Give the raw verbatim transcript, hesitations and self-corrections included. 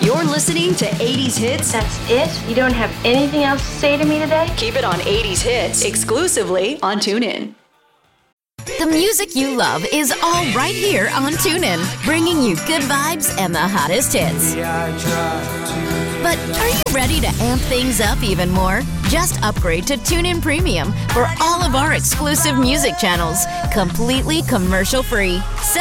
You're listening to eighties Hits. That's it? You don't have anything else to say to me today? Keep it on eighties Hits, exclusively on TuneIn. The music you love is all right here on TuneIn, bringing you good vibes and the hottest hits. But are you ready to amp things up even more? Just upgrade to TuneIn Premium for all of our exclusive music channels, completely commercial-free.